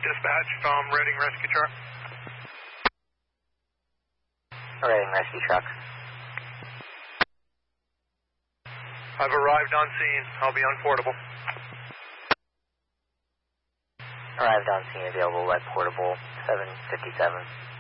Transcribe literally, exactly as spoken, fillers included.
Dispatch from Reading Rescue Truck. Reading Rescue Truck. I've arrived on scene. I'll be unportable. Arrived on scene, available at portable seven fifty-seven.